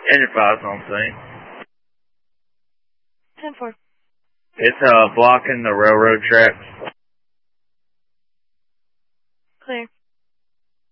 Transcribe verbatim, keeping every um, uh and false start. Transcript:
Engine five's on scene. ten four. It's uh blocking the railroad tracks. Clear.